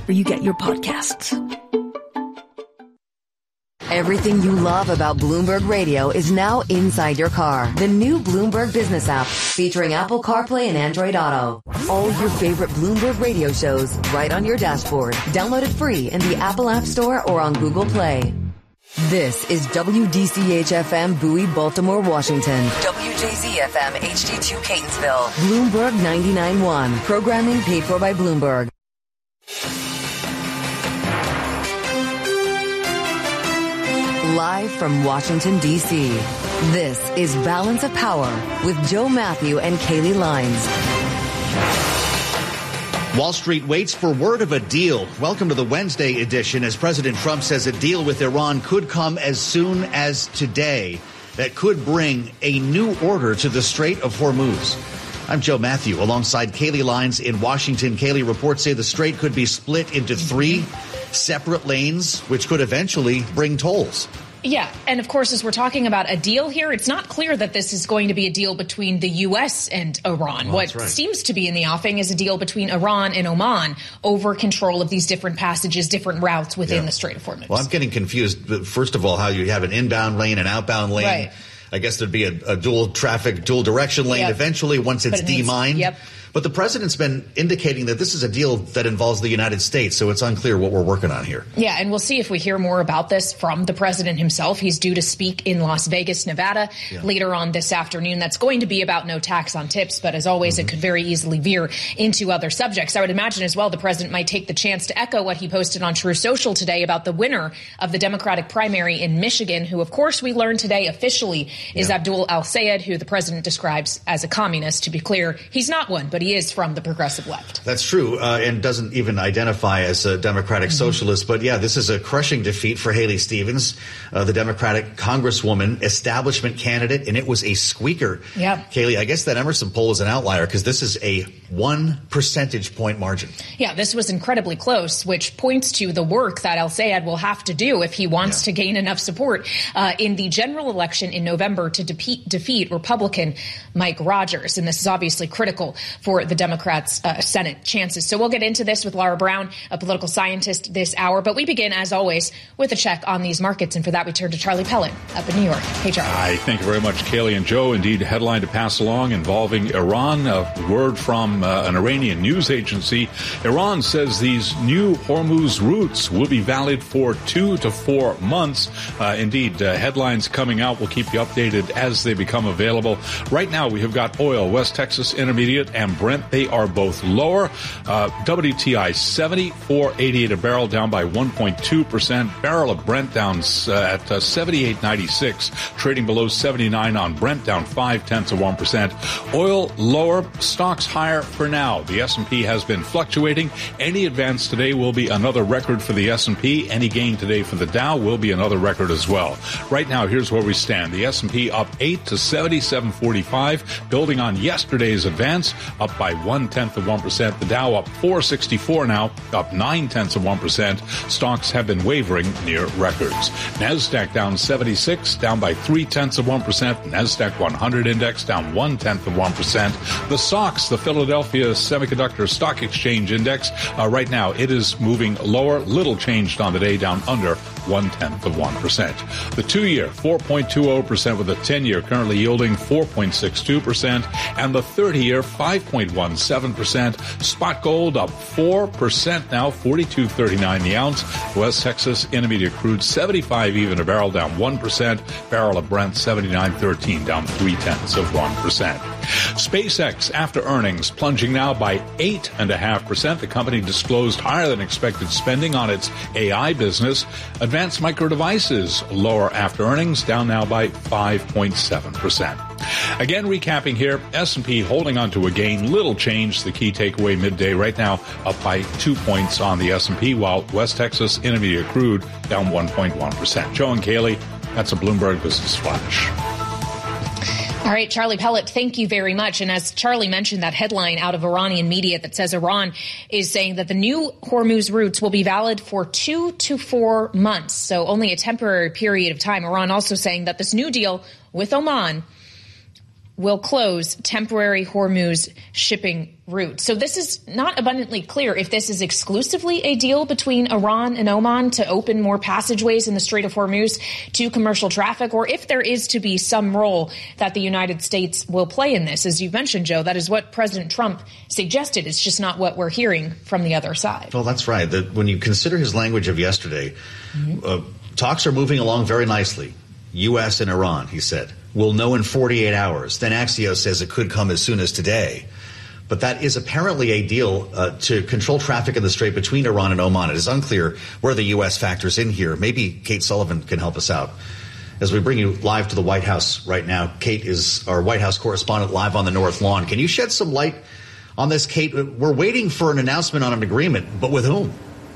where you get your podcasts. Everything you love about Bloomberg Radio is now inside your car. The new Bloomberg Business app featuring Apple CarPlay and Android Auto. All your favorite Bloomberg Radio shows right on your dashboard. Download it free in the Apple App Store or on Google Play. This is WDCH-FM Bowie, Baltimore, Washington. WJZ-FM HD2 Catonsville. Bloomberg 99.1. Programming paid for by Bloomberg. Live from Washington, D.C., this is Balance of Power with Joe Matthew and Kaylee Lines. Wall Street waits for word of a deal. Welcome to the Wednesday edition as President Trump says a deal with Iran could come as soon as today that could bring a new order to the Strait of Hormuz. I'm Joe Matthew alongside Kaylee Lines in Washington. Kaylee, reports say the strait could be split into 3 separate lanes, which could eventually bring tolls. Yeah. And of course, as we're talking about a deal here, it's not clear that this is going to be a deal between the U.S. and Iran. What seems to be in the offing is a deal between Iran and Oman over control of these different passages, different routes within the Strait of Hormuz. Well, I'm getting confused. First of all, how you have an inbound lane, an outbound lane. Right. I guess there'd be a dual traffic, dual direction lane eventually once it's demined. Yep. But the president's been indicating that this is a deal that involves the United States, so it's unclear what we're working on here. Yeah, and we'll see if we hear more about this from the president himself. He's due to speak in Las Vegas, Nevada, later on this afternoon. That's going to be about no tax on tips, but as always, it could very easily veer into other subjects. I would imagine as well the president might take the chance to echo what he posted on True Social today about the winner of the Democratic primary in Michigan, who, of course, we learned today officially is Abdul al-Sayed, who the president describes as a communist. To be clear, he's not one, but he is from the progressive left. That's true, and doesn't even identify as a Democratic socialist. But yeah, this is a crushing defeat for Haley Stevens, the Democratic congresswoman, establishment candidate, and it was a squeaker. Yeah. Kaylee, I guess that Emerson poll is an outlier because this is a 1 percentage point margin. Yeah, this was incredibly close, which points to the work that al-Sayed will have to do if he wants to gain enough support in the general election in November to defeat Republican Mike Rogers. And this is obviously critical for the Democrats' Senate chances. So we'll get into this with Laura Brown, a political scientist, this hour. But we begin, as always, with a check on these markets. And for that, we turn to Charlie Pellet up in New York. Hey, Charlie. Hi, thank you very much, Kaylee and Joe. Indeed, a headline to pass along involving Iran. A word from an Iranian news agency. Iran says these new Hormuz routes will be valid for 2 to 4 months. Indeed, headlines coming out. We'll keep you updated as they become available. Right now, we have got oil, West Texas Intermediate, and Brent. They are both lower. WTI 74.88 a barrel, down by 1.2%. Barrel of Brent down at 78.96, trading below 79 on Brent, down 0.5%. Oil lower, stocks higher for now. The S&P has been fluctuating. Any advance today will be another record for the S&P. Any gain today for the Dow will be another record as well. Right now, here's where we stand. The S&P up 8 to 77.45, building on yesterday's advance, up by 0.1%. The Dow up 464 now, up 0.9%. Stocks have been wavering near records. NASDAQ down 76, down by 0.3%. NASDAQ 100 index down 0.1%. The SOX, the Philadelphia Semiconductor Stock Exchange Index, right now it is moving lower, little changed on the day, down under 0.1%. The 2-year 4.20% with the 10-year currently yielding 4.62%, and the 30-year 5.17%. Spot gold up 4% now, $42.39 the ounce. West Texas Intermediate crude 75 even a barrel, down 1%. Barrel of Brent 79.13, down 0.3%. SpaceX after earnings plunging now by 8.5%. The company disclosed higher than expected spending on its AI business. Advanced Micro Devices lower after earnings, down now by 5.7%. Again, recapping here, S&P holding on to a gain, little change. The key takeaway midday right now up by 2 points on the S&P, while West Texas Intermediate crude down 1.1%. Joe and Kaylee, that's a Bloomberg Business Flash. All right, Charlie Pellet, thank you very much. And as Charlie mentioned, that headline out of Iranian media that says Iran is saying that the new Hormuz routes will be valid for 2 to 4 months, so only a temporary period of time. Iran also saying that this new deal with Oman will close temporary Hormuz shipping routes. So this is not abundantly clear if this is exclusively a deal between Iran and Oman to open more passageways in the Strait of Hormuz to commercial traffic, or if there is to be some role that the United States will play in this. As you mentioned, Joe, that is what President Trump suggested. It's just not what we're hearing from the other side. Well, that's right. When you consider his language of yesterday, talks are moving along very nicely. U.S. and Iran, he said. We'll know in 48 hours. Then Axios says it could come as soon as today. But that is apparently a deal to control traffic in the strait between Iran and Oman. It is unclear where the U.S. factors in here. Maybe Kate Sullivan can help us out. As we bring you live to the White House right now, Kate is our White House correspondent live on the North Lawn. Can you shed some light on this, Kate? We're waiting for an announcement on an agreement, but with whom?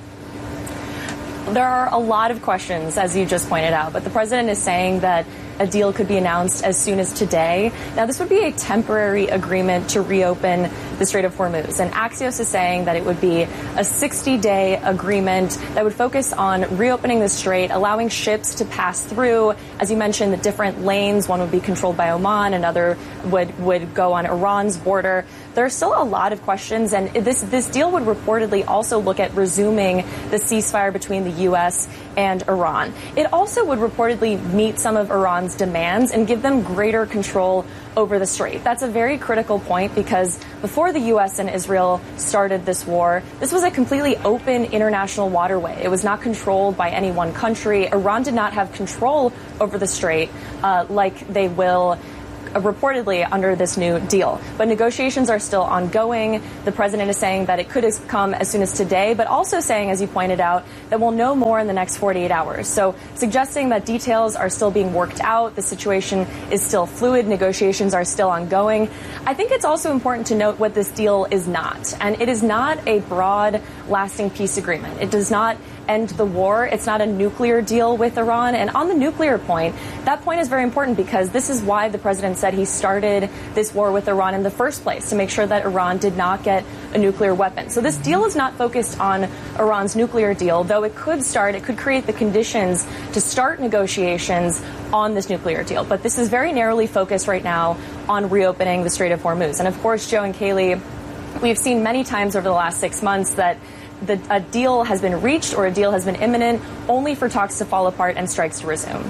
There are a lot of questions, as you just pointed out, but the president is saying that a deal could be announced as soon as today. Now, this would be a temporary agreement to reopen the Strait of Hormuz. And Axios is saying that it would be a 60-day agreement that would focus on reopening the strait, allowing ships to pass through. As you mentioned, the different lanes, one would be controlled by Oman, another would go on Iran's border. There are still a lot of questions, and this deal would reportedly also look at resuming the ceasefire between the U.S. and Iran. It also would reportedly meet some of Iran's demands and give them greater control over the strait. That's a very critical point because before the U.S. and Israel started this war, this was a completely open international waterway. It was not controlled by any one country. Iran did not have control over the strait like they will reportedly under this new deal. But negotiations are still ongoing. The president is saying that it could come as soon as today, but also saying, as you pointed out, that we'll know more in the next 48 hours. So suggesting that details are still being worked out. The situation is still fluid. Negotiations are still ongoing. I think it's also important to note what this deal is not. And it is not a broad, lasting peace agreement. It does not end the war. It's not a nuclear deal with Iran. And on the nuclear point, that point is very important because this is why the president said he started this war with Iran in the first place, to make sure that Iran did not get a nuclear weapon. So this deal is not focused on Iran's nuclear deal, though it could create the conditions to start negotiations on this nuclear deal. But this is very narrowly focused right now on reopening the Strait of Hormuz. And of course, Joe and Kaylee, we've seen many times over the last 6 months that a deal has been reached or a deal has been imminent only for talks to fall apart and strikes to resume.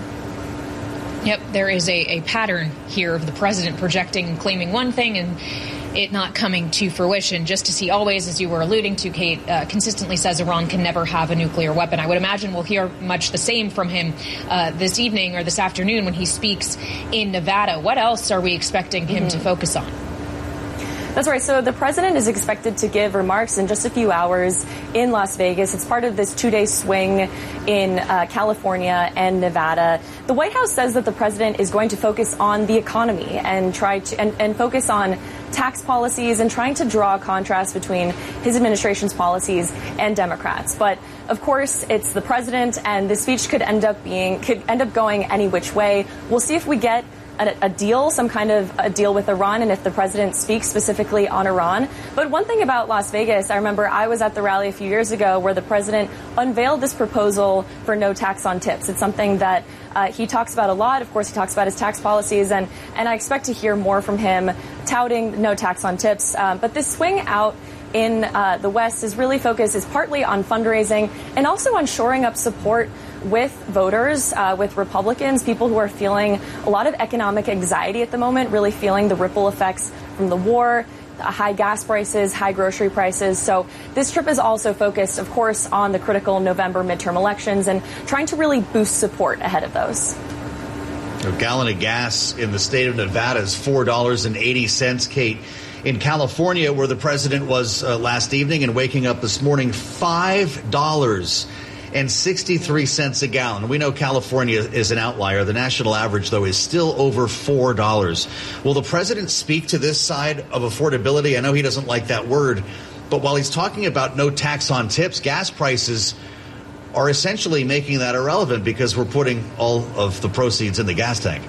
Yep, there is a pattern here of the president projecting and claiming one thing and it not coming to fruition, just as he always, as you were alluding to, Kate, consistently says Iran can never have a nuclear weapon. I would imagine we'll hear much the same from him this evening or this afternoon when he speaks in Nevada. What else are we expecting him to focus on? That's right. So the president is expected to give remarks in just a few hours in Las Vegas. It's part of this 2-day swing in California and Nevada. The White House says that the president is going to focus on the economy and and focus on tax policies and trying to draw a contrast between his administration's policies and Democrats. But of course, it's the president, and the speech could end up going any which way. We'll see if we get a deal, some kind of a deal with Iran, and if the president speaks specifically on Iran. But one thing about Las Vegas, I remember I was at the rally a few years ago where the president unveiled this proposal for no tax on tips. It's something that he talks about a lot. Of course, he talks about his tax policies, and I expect to hear more from him touting no tax on tips. But this swing out in the West is partly on fundraising and also on shoring up support with voters, with Republicans, people who are feeling a lot of economic anxiety at the moment, really feeling the ripple effects from the war, high gas prices, high grocery prices. So this trip is also focused, of course, on the critical November midterm elections and trying to really boost support ahead of those. A gallon of gas in the state of Nevada is $4.80, Kate. In California, where the president was last evening and waking up this morning, $5.63 a gallon. We know California is an outlier. The national average, though, is still over $4. Will the president speak to this side of affordability? I know he doesn't like that word, but while he's talking about no tax on tips, gas prices are essentially making that irrelevant because we're putting all of the proceeds in the gas tank.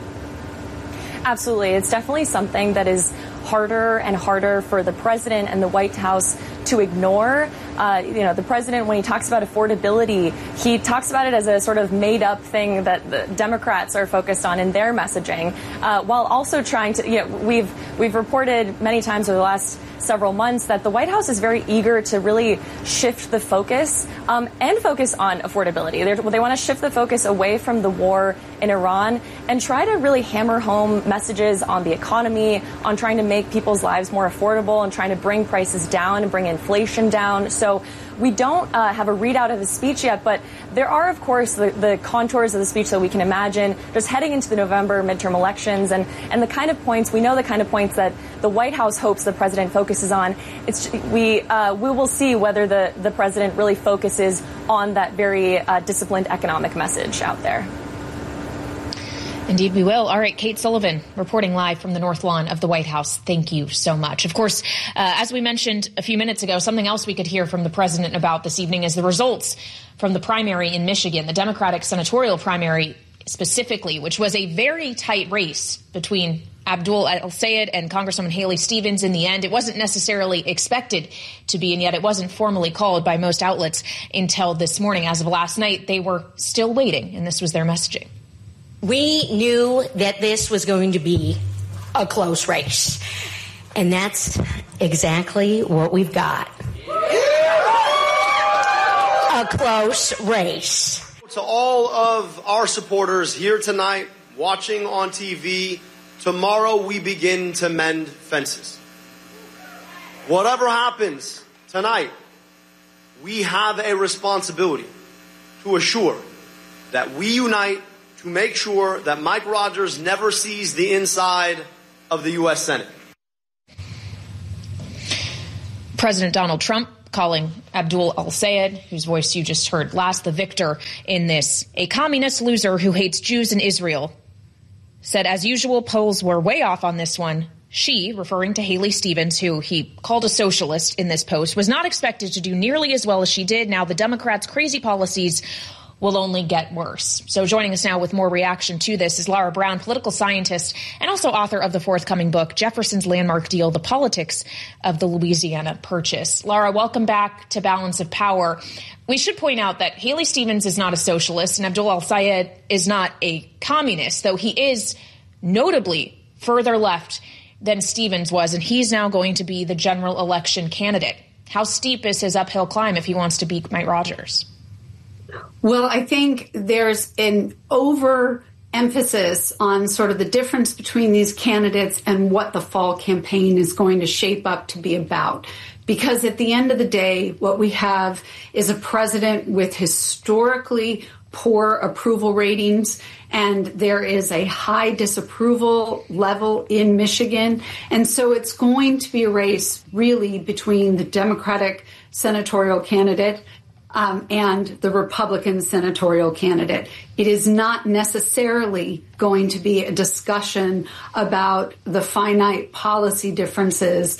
Absolutely. It's definitely something that is harder and harder for the president and the White House to ignore. The president, when he talks about affordability, he talks about it as a sort of made up thing that the Democrats are focused on in their messaging, while also trying to, we've reported many times over the last several months that the White House is very eager to really shift the focus and focus on affordability. They want to shift the focus away from the war in Iran and try to really hammer home messages on the economy, on trying to make people's lives more affordable and trying to bring prices down and bring inflation down. So we don't have a readout of the speech yet, but there are, of course, the contours of the speech that we can imagine just heading into the November midterm elections and the kind of points, we know the kind of points that the White House hopes the president focuses on. We will see whether the president really focuses on that very disciplined economic message out there. Indeed, we will. All right, Kate Sullivan reporting live from the North Lawn of the White House. Thank you so much. Of course, as we mentioned a few minutes ago, something else we could hear from the president about this evening is the results from the primary in Michigan, the Democratic senatorial primary specifically, which was a very tight race between Abdul El-Sayed and Congresswoman Haley Stevens. In the end, it wasn't necessarily expected to be, and yet it wasn't formally called by most outlets until this morning. As of last night, they were still waiting, and this was their messaging. We knew that this was going to be a close race, and that's exactly what we've got. A close race. To all of our supporters here tonight, watching on TV, tomorrow we begin to mend fences. Whatever happens tonight, we have a responsibility to assure that we unite to make sure that Mike Rogers never sees the inside of the U.S. Senate. President Donald Trump calling Abdul El-Sayed, whose voice you just heard last, the victor in this, a communist loser who hates Jews and Israel, said, as usual, polls were way off on this one. She, referring to Haley Stevens, who he called a socialist in this post, was not expected to do nearly as well as she did. Now the Democrats' crazy policies will only get worse. So joining us now with more reaction to this is Lara Brown, political scientist and also author of the forthcoming book, Jefferson's Landmark Deal, The Politics of the Louisiana Purchase. Lara, welcome back to Balance of Power. We should point out that Haley Stevens is not a socialist and Abdul El-Sayed is not a communist, though he is notably further left than Stevens was, and he's now going to be the general election candidate. How steep is his uphill climb if he wants to beat Mike Rogers? Well, I think there's an overemphasis on sort of the difference between these candidates and what the fall campaign is going to shape up to be about. Because at the end of the day, what we have is a president with historically poor approval ratings, and there is a high disapproval level in Michigan. And so it's going to be a race really between the Democratic senatorial candidate and the Republican senatorial candidate. It is not necessarily going to be a discussion about the finite policy differences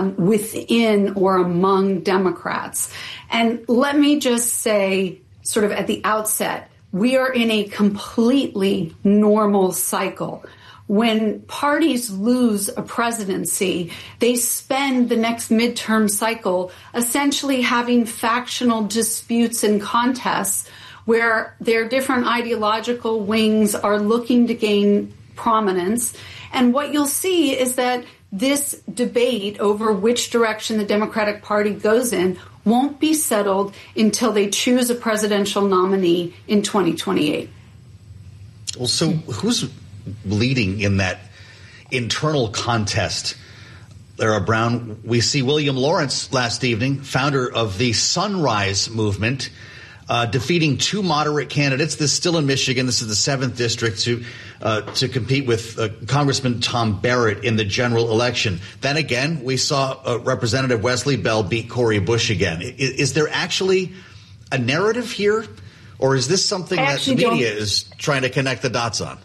within or among Democrats. And let me just say, sort of at the outset, we are in a completely normal cycle. When parties lose a presidency, they spend the next midterm cycle essentially having factional disputes and contests where their different ideological wings are looking to gain prominence. And what you'll see is that this debate over which direction the Democratic Party goes in won't be settled until they choose a presidential nominee in 2028. Well, so who's leading in that internal contest? Lara Brown, we see William Lawrence last evening, founder of the Sunrise Movement, defeating two moderate candidates. This is still in Michigan. This is the 7th district to compete with Congressman Tom Barrett in the general election. Then again, we saw Representative Wesley Bell beat Cori Bush again. Is there actually a narrative here, or is this something that the media is trying to connect the dots on?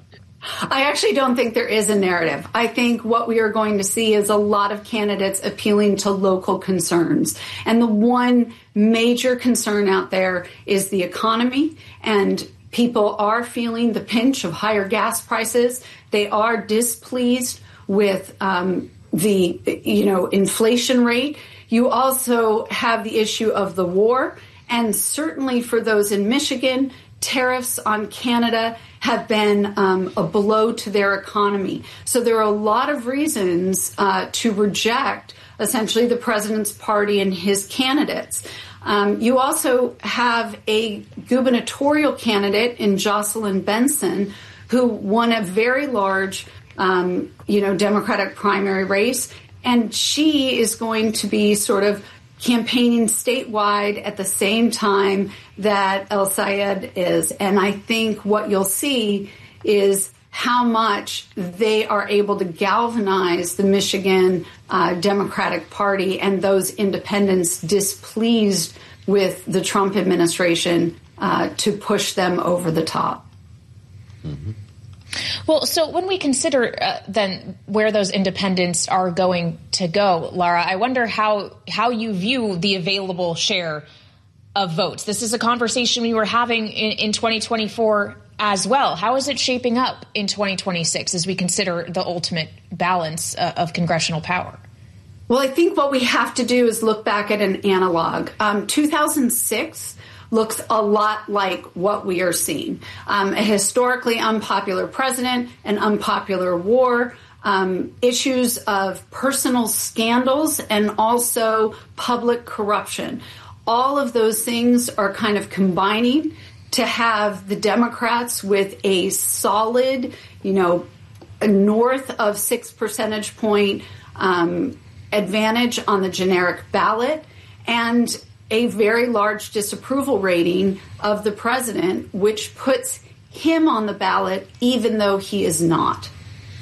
I actually don't think there is a narrative. I think what we are going to see is a lot of candidates appealing to local concerns. And the one major concern out there is the economy, and people are feeling the pinch of higher gas prices. They are displeased with the inflation rate. You also have the issue of the war, and certainly for those in Michigan, tariffs on Canada have been a blow to their economy. So there are a lot of reasons to reject essentially the president's party and his candidates. You also have a gubernatorial candidate in Jocelyn Benson who won a very large, Democratic primary race, and she is going to be sort of campaigning statewide at the same time that El Sayed is. And I think what you'll see is how much they are able to galvanize the Michigan Democratic Party and those independents displeased with the Trump administration to push them over the top. Mm-hmm. Well, so when we consider then where those independents are going to go, Lara, I wonder how you view the available share of votes. This is a conversation we were having in 2024 as well. How is it shaping up in 2026 as we consider the ultimate balance of congressional power? Well, I think what we have to do is look back at an analog. 2006 looks a lot like what we are seeing. A historically unpopular president, an unpopular war, issues of personal scandals, and also public corruption. All of those things are kind of combining to have the Democrats with a solid, north of 6 percentage point advantage on the generic ballot, and a very large disapproval rating of the president, which puts him on the ballot even though he is not.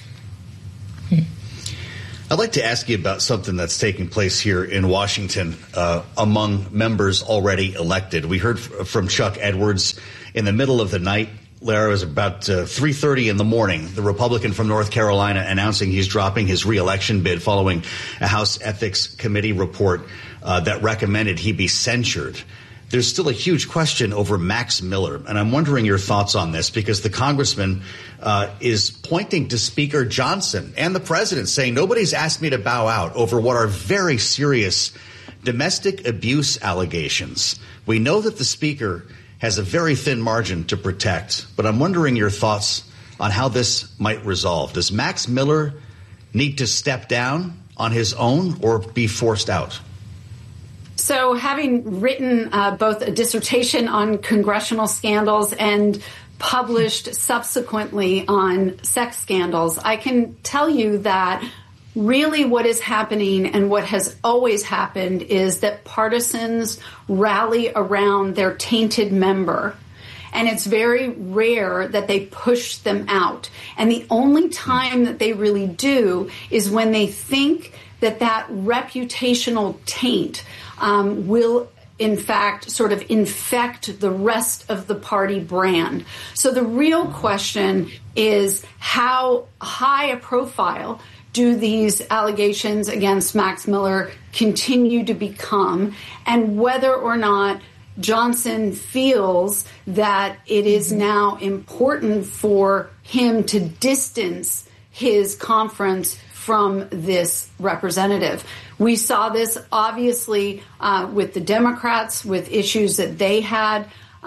I'd like to ask you about something that's taking place here in Washington among members already elected. We heard from Chuck Edwards in the middle of the night. Lara, it was about 3:30 in the morning. The Republican from North Carolina announcing he's dropping his reelection bid following a House Ethics Committee report that recommended he be censured. There's still a huge question over Max Miller, and I'm wondering your thoughts on this because the congressman is pointing to Speaker Johnson and the president, saying nobody's asked me to bow out over what are very serious domestic abuse allegations. We know that the speaker has a very thin margin to protect, but I'm wondering your thoughts on how this might resolve. Does Max Miller need to step down on his own or be forced out? So having written both a dissertation on congressional scandals and published subsequently on sex scandals, I can tell you that really what is happening and what has always happened is that partisans rally around their tainted member. And it's very rare that they push them out. And the only time that they really do is when they think that that reputational taint will, in fact, sort of infect the rest of the party brand. So the real question is how high a profile do these allegations against Max Miller continue to become, and whether or not Johnson feels that it is now important for him to distance his conference from this representative. We saw this obviously with the Democrats, with issues that they had.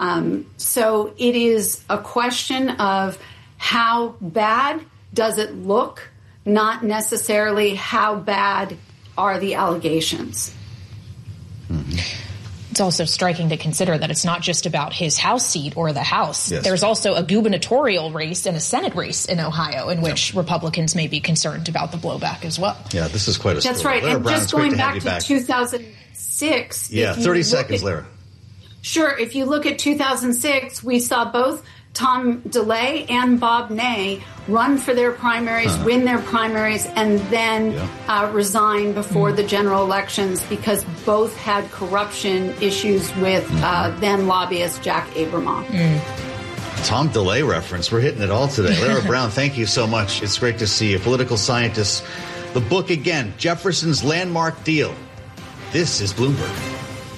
So it is a question of how bad does it look, not necessarily how bad are the allegations. Mm-hmm. It's also striking to consider that it's not just about his House seat or the House. Yes. There's also a gubernatorial race and a Senate race in Ohio in which Republicans may be concerned about the blowback as well. Yeah, this is quite a story. That's right. Lara and Brown, just going back to 2006. Yeah, 30 seconds, Lara. Sure. If you look at 2006, we saw both Tom DeLay and Bob Ney run for their primaries, win their primaries, and then resign before the general elections because both had corruption issues with then lobbyist Jack Abramoff. Tom DeLay reference. We're hitting it all today. Lara Brown, thank you so much. It's great to see you. Political scientist. The book again, Jefferson's Landmark Deal. This is Bloomberg.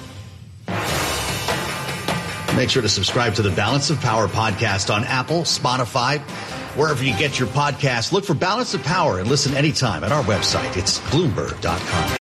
Make sure to subscribe to the Balance of Power podcast on Apple, Spotify, wherever you get your podcasts. Look for Balance of Power and listen anytime at our website. It's Bloomberg.com.